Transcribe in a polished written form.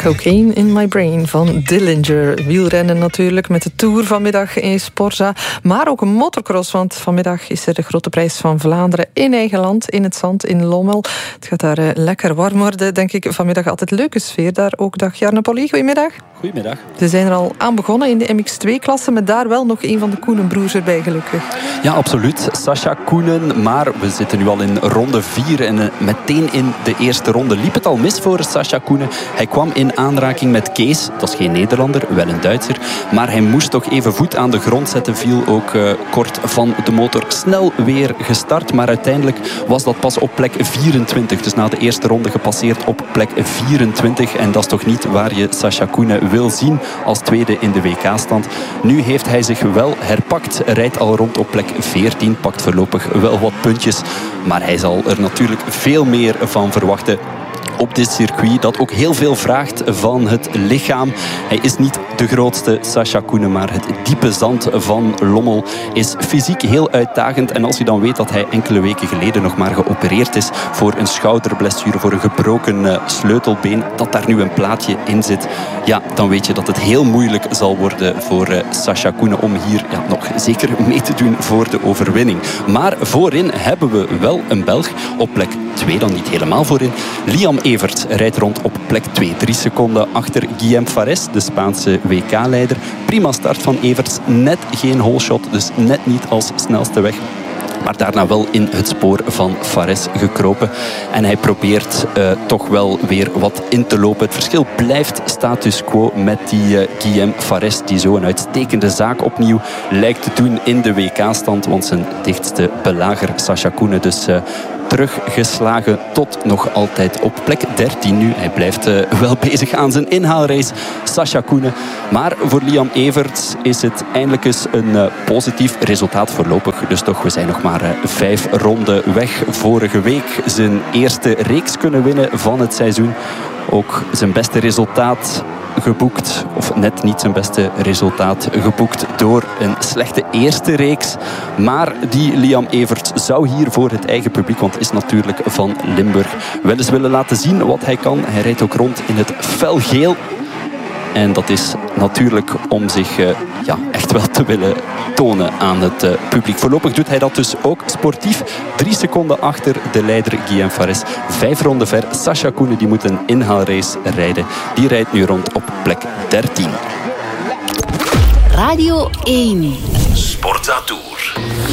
Cocaine in My Brain van Dillinger. Wielrennen natuurlijk met de Tour vanmiddag in Sporza. Maar ook een motocross, want vanmiddag is er de Grote Prijs van Vlaanderen in eigen land, in het zand, in Lommel. Het gaat daar lekker warm worden, denk ik. Vanmiddag altijd leuke sfeer daar ook. Dag Jarno Pauly, goedemiddag. Goedemiddag. Ze zijn er al aan begonnen in de MX2-klasse, met daar wel nog een van de Koenen-broers erbij, gelukkig. Ja, absoluut. Sascha Koenen, maar we zitten nu al in ronde 4 en meteen in de eerste ronde liep het al mis voor Sascha Koenen. Hij kwam in aanraking met Kees, dat is geen Nederlander, wel een Duitser, maar hij moest toch even voet aan de grond zetten, viel ook kort van de motor, snel weer gestart, maar uiteindelijk was dat pas op plek 24, dus na de eerste ronde gepasseerd op plek 24 en dat is toch niet waar je Sascha Koenen wil zien als tweede in de WK-stand. Nu heeft hij zich wel herpakt, rijdt al rond op plek 14, pakt voorlopig wel wat puntjes, maar hij zal er natuurlijk veel meer van verwachten op dit circuit, dat ook heel veel vraagt van het lichaam. Hij is niet de grootste Sascha Koenen, maar het diepe zand van Lommel is fysiek heel uitdagend. En als je dan weet dat hij enkele weken geleden nog maar geopereerd is voor een schouderblessure, voor een gebroken sleutelbeen, dat daar nu een plaatje in zit, ja, dan weet je dat het heel moeilijk zal worden voor Sascha Koenen om hier nog zeker mee te doen voor de overwinning. Maar voorin hebben we wel een Belg, op plek 2 dan niet helemaal voorin. Liam Everts rijdt rond op plek 2. 3 seconden achter Guillem Farès, de Spaanse WK-leider. Prima start van Everts. Net geen holeshot, dus net niet als snelste weg. Maar daarna wel in het spoor van Farès gekropen. En hij probeert toch wel weer wat in te lopen. Het verschil blijft status quo met die Guillem Farès, die zo een uitstekende zaak opnieuw lijkt te doen in de WK-stand. Want zijn dichtste belager, Sascha Koenen, dus teruggeslagen tot nog altijd op plek 13 nu. Hij blijft wel bezig aan zijn inhaalrace, Sascha Koenen. Maar voor Liam Everts is het eindelijk eens een positief resultaat voorlopig. Dus toch, we zijn nog maar 5 ronden weg. Vorige week zijn eerste reeks kunnen winnen van het seizoen. Ook zijn beste resultaat geboekt, of net niet zijn beste resultaat geboekt door een slechte eerste reeks. Maar die Liam Everts zou hier voor het eigen publiek, want is natuurlijk van Limburg, wel eens willen laten zien wat hij kan. Hij rijdt ook rond in het felgeel. En dat is natuurlijk om zich echt wel te willen tonen aan het publiek. Voorlopig doet hij dat dus ook sportief. 3 seconden achter de leider Guillem Farès. 5 ronden ver. Sascha Koenen die moet een inhaalrace rijden. Die rijdt nu rond op plek 13. Radio 1. Sporza Tour.